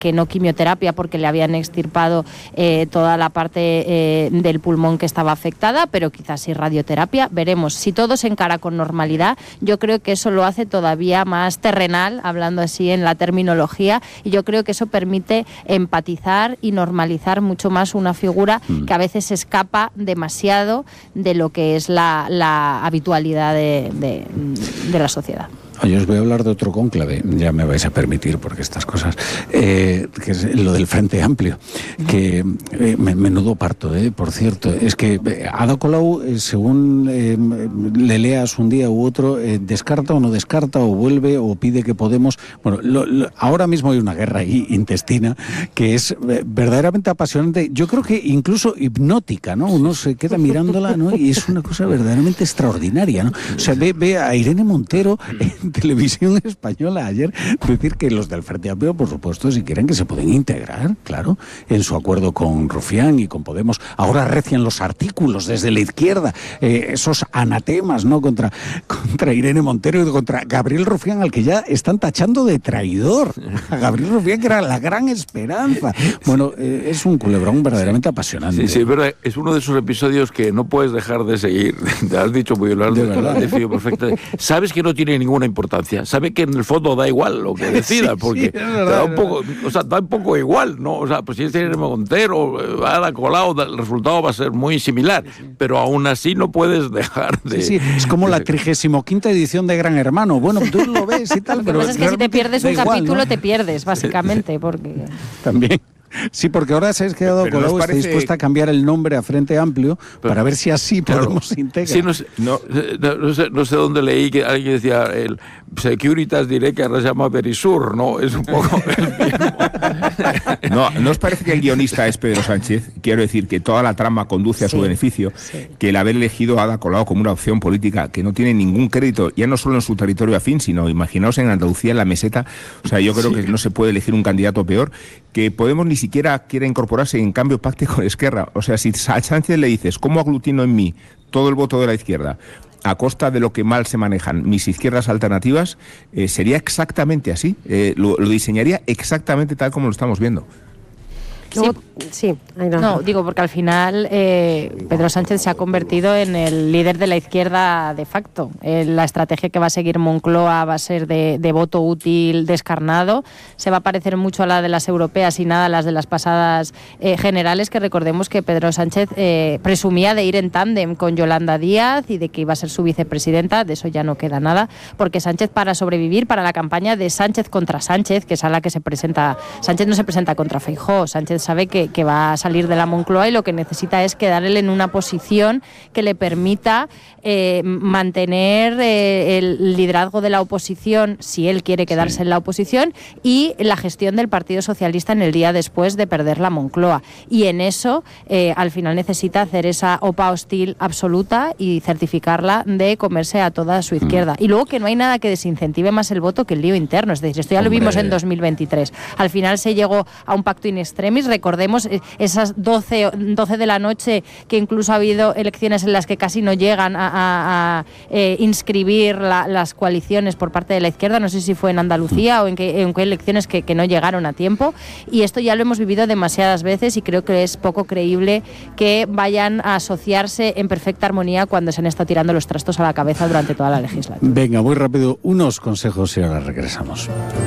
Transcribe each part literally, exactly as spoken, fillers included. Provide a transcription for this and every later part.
que no quimioterapia porque le habían extirpado eh, toda la parte eh, del pulmón que estaba afectada, pero quizás sí radioterapia. Veremos. Si todo se encara con normalidad, yo creo que eso lo hace todavía más terrenal, hablando así en la terminología, y yo creo que eso permite empatizar y normalizar mucho más una figura mm. que a veces escapa demasiado de lo que es la, la habitualidad de, de, de la sociedad. Oye, os voy a hablar de otro cónclave, ya me vais a permitir, porque estas cosas, eh, que es lo del Frente Amplio, que eh, menudo parto, eh, por cierto, es que eh, Ada Colau, eh, según eh, le leas un día u otro, eh, descarta o no descarta, o vuelve, o pide que Podemos, bueno, lo, lo, ahora mismo hay una guerra ahí intestina, que es eh, verdaderamente apasionante, yo creo que incluso hipnótica, ¿no? Uno se queda mirándola, ¿no? Y es una cosa verdaderamente extraordinaria, ¿no? O sea, ve, ve a Irene Montero en Televisión Española ayer decir que los del Frente Amplio, por supuesto, si quieren que se pueden integrar, claro, en su acuerdo con Rufián y con Podemos. Ahora recian los artículos desde la izquierda, eh, esos anatemas, ¿no?, contra, contra Irene Montero y contra Gabriel Rufián, al que ya están tachando de traidor. A Gabriel Rufián, que era la gran esperanza. Bueno, eh, es un culebrón verdaderamente apasionante. Sí, sí, es verdad. Es uno de esos episodios que no puedes dejar de seguir. Te has dicho muy bien, lo has definido perfectamente. Sabes que no tiene ninguna importancia. Sabe que en el fondo da igual lo que decida, sí, porque sí, te da un poco, o sea, da un poco igual, ¿no? O sea, pues si es Irene Montero, Ada Colau, el resultado va a ser muy similar, pero aún así no puedes dejar de... Sí, sí, es como la trigésimo quinta edición de Gran Hermano. Bueno, tú lo ves y tal, pero... Lo que pasa es que si te pierdes un igual, capítulo, ¿no? Te pierdes, básicamente, porque... También. Sí, porque ahora se ha quedado Colau, está parece... dispuesta a cambiar el nombre a Frente Amplio pero, para ver si así claro, podemos integrar. Sí, no, sé, no, no, no, sé, no sé dónde leí que alguien decía, el Securitas diré que ahora se llama Verisur, ¿no? Es un poco el mismo. No, ¿no os parece que el guionista es Pedro Sánchez? Quiero decir que toda la trama conduce a su sí, beneficio, sí. que el haber elegido a Ada Colau como una opción política que no tiene ningún crédito, ya no solo en su territorio afín, sino imaginaos en Andalucía, en la meseta, o sea, yo creo sí. que no se puede elegir un candidato peor, que Podemos ni siquiera quiere incorporarse y en cambio pacte con Esquerra. O sea, si a Sánchez le dices, ¿cómo aglutino en mí todo el voto de la izquierda a costa de lo que mal se manejan mis izquierdas alternativas? Eh, sería exactamente así. Eh, lo, lo diseñaría exactamente tal como lo estamos viendo. Sí, sí. Ay, no. no, digo, porque al final eh, Pedro Sánchez se ha convertido en el líder de la izquierda de facto. Eh, la estrategia que va a seguir Moncloa va a ser de, de voto útil descarnado. Se va a parecer mucho a la de las europeas y nada a las de las pasadas eh, generales, que recordemos que Pedro Sánchez eh, presumía de ir en tándem con Yolanda Díaz y de que iba a ser su vicepresidenta. De eso ya no queda nada, porque Sánchez, para sobrevivir, para la campaña de Sánchez contra Sánchez, que es a la que se presenta, Sánchez no se presenta contra Feijóo, Sánchez sabe que, que va a salir de la Moncloa y lo que necesita es quedarle en una posición que le permita eh, mantener eh, el liderazgo de la oposición, si él quiere quedarse sí. en la oposición, y la gestión del Partido Socialista en el día después de perder la Moncloa. Y en eso, eh, al final necesita hacer esa OPA hostil absoluta y certificarla de comerse a toda su izquierda. Y luego que no hay nada que desincentive más el voto que el lío interno. Es decir, esto ya Hombre. lo vimos en dos mil veintitrés. Al final se llegó a un pacto in extremis. Recordemos esas doce, doce de la noche, que incluso ha habido elecciones en las que casi no llegan a, a, a eh, inscribir la, las coaliciones por parte de la izquierda. No sé si fue en Andalucía o en qué, en qué elecciones que, que no llegaron a tiempo. Y esto ya lo hemos vivido demasiadas veces y creo que es poco creíble que vayan a asociarse en perfecta armonía cuando se han estado tirando los trastos a la cabeza durante toda la legislatura. Venga, muy rápido, unos consejos y ahora regresamos.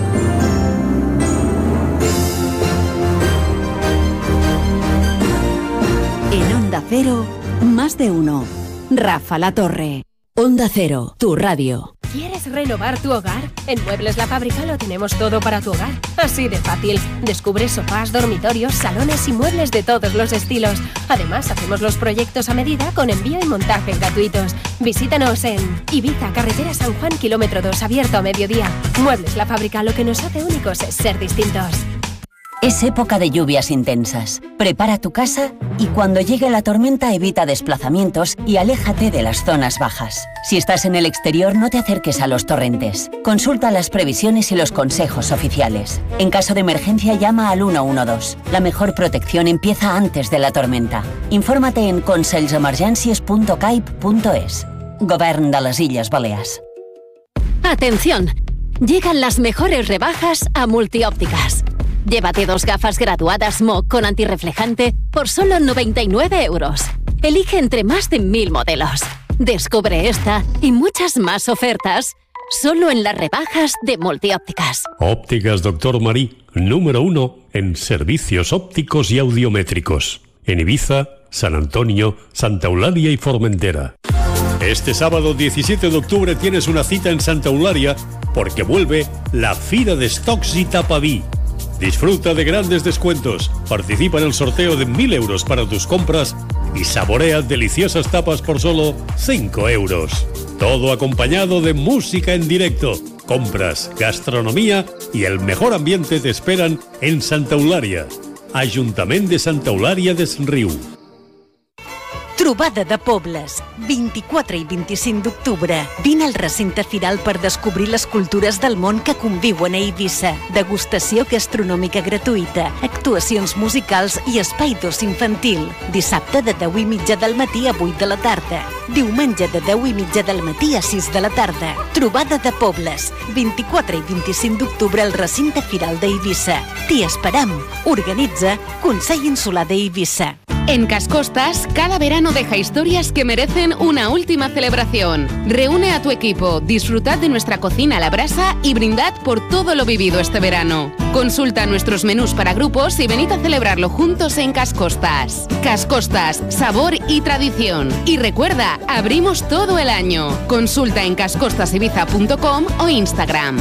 Onda Cero, más de uno. Rafa La Torre. Onda Cero, tu radio. ¿Quieres renovar tu hogar? En Muebles La Fábrica lo tenemos todo para tu hogar. Así de fácil. Descubre sofás, dormitorios, salones y muebles de todos los estilos. Además, hacemos los proyectos a medida con envío y montaje gratuitos. Visítanos en Ibiza, carretera San Juan, kilómetro dos, abierto a mediodía. Muebles La Fábrica, lo que nos hace únicos es ser distintos. Es época de lluvias intensas. Prepara tu casa y cuando llegue la tormenta evita desplazamientos y aléjate de las zonas bajas. Si estás en el exterior, no te acerques a los torrentes. Consulta las previsiones y los consejos oficiales. En caso de emergencia, llama al uno uno dos. La mejor protección empieza antes de la tormenta. Infórmate en consells-emergències punto caip punto es. Govern de les Illes Balears. Atención, llegan las mejores rebajas a Multiópticas. Llévate dos gafas graduadas M O C con antirreflejante por solo noventa y nueve euros. Elige entre más de mil modelos. Descubre esta y muchas más ofertas solo en las rebajas de Multiópticas. Ópticas Doctor Marí, número uno en servicios ópticos y audiométricos. En Ibiza, San Antonio, Santa Eulalia y Formentera. Este sábado diecisiete de octubre tienes una cita en Santa Eulalia porque vuelve la Fira de Stocks y Tapaví. Disfruta de grandes descuentos, participa en el sorteo de mil euros para tus compras y saborea deliciosas tapas por solo cinco euros. Todo acompañado de música en directo, compras, gastronomía y el mejor ambiente te esperan en Santa Eulalia. Ajuntament de Santa Eulària des Riu. Trobada de Pobles, vint-i-quatre i vint-i-cinc d'octubre. Vine al recinte firal per descobrir les cultures del món que conviuen a Eivissa. Degustació gastronòmica gratuïta, actuacions musicals i espai d'oci infantil. Dissabte de deu i mitja del matí a vuit de la tarda. Diumenge de deu i mitja del matí a sis de la tarda. Trobada de Pobles, vint-i-quatre i vint-i-cinc d'octubre al recinte firal d'Eivissa. T'hi esperam. Organitza Consell Insular d'Eivissa. En Cascostas, cada verano deja historias que merecen una última celebración. Reúne a tu equipo, disfrutad de nuestra cocina a la brasa y brindad por todo lo vivido este verano. Consulta nuestros menús para grupos y venid a celebrarlo juntos en Cascostas. Cascostas, sabor y tradición. Y recuerda, abrimos todo el año. Consulta en cascostas ibiza punto com o Instagram.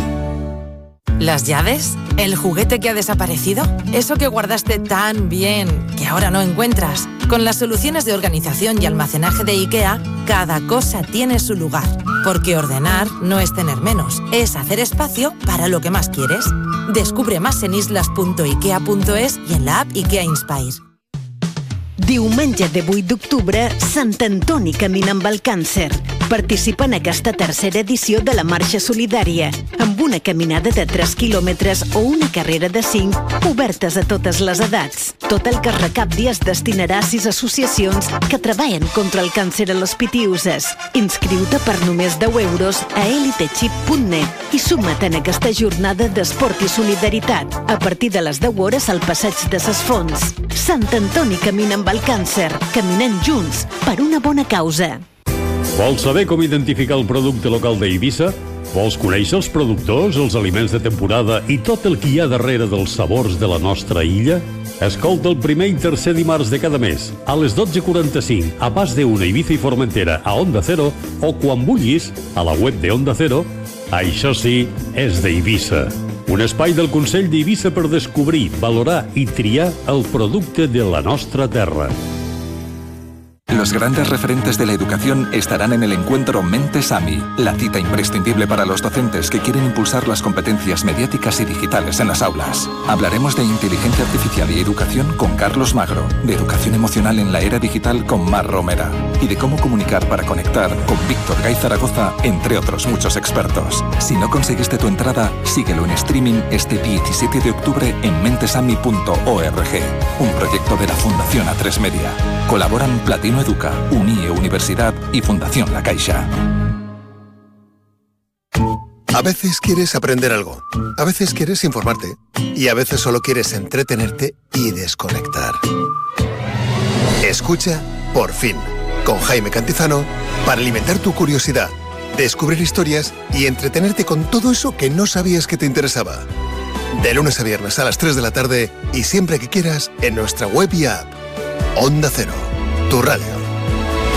¿Las llaves? ¿El juguete que ha desaparecido? ¿Eso que guardaste tan bien que ahora no encuentras? Con las soluciones de organización y almacenaje de IKEA, cada cosa tiene su lugar. Porque ordenar no es tener menos, es hacer espacio para lo que más quieres. Descubre más en islas punto ikea punto es y en la app IKEA Inspire. Diumenge de vuit d'octubre, Sant Antoni camina amb el càncer. Participa en aquesta tercera edició de la Marxa Solidària, amb una caminada de tres quilòmetres o una carrera de cinc, obertes a totes les edats. Tot el que es recapti es destinarà a sis associacions que treballen contra el càncer a les pitiüses. Inscriu-te per només deu euros a elitechip punt net i suma't en aquesta jornada d'esport i solidaritat. A partir de les deu hores al passeig de Ses Fonts. Sant Antoni camina amb el càncer, caminant junts per una bona causa. Vols saber com identificar el producte local d'Eivissa? Vols conèixer els productors, els aliments de temporada i tot el que hi ha darrere dels sabors de la nostra illa? Escolta el primer i tercer dimarts de cada mes, a les dotze quaranta-cinc, a Pas de Una, Ibiza i Formentera, a Onda Cero, o quan vulguis, a la web de Onda Cero. Això sí, és d'Eivissa. Un espai del Consell d'Eivissa per descobrir, valorar i triar el producte de la nostra terra. Los grandes referentes de la educación estarán en el encuentro Mentes AMI, la cita imprescindible para los docentes que quieren impulsar las competencias mediáticas y digitales en las aulas. Hablaremos de inteligencia artificial y educación con Carlos Magro, de educación emocional en la era digital con Mar Romera y de cómo comunicar para conectar con Víctor Gay Zaragoza, entre otros muchos expertos. Si no conseguiste tu entrada, síguelo en streaming este diecisiete de octubre en mentesami punto org, un proyecto de la Fundación A tres Media. Colaboran Platino Educa, Unie Universidad y Fundación La Caixa. A veces quieres aprender algo, a veces quieres informarte y a veces solo quieres entretenerte y desconectar. Escucha Por Fin, con Jaime Cantizano, para alimentar tu curiosidad, descubrir historias y entretenerte con todo eso que no sabías que te interesaba. De lunes a viernes a las tres de la tarde y siempre que quieras en nuestra web y app. Onda Cero, tu radio.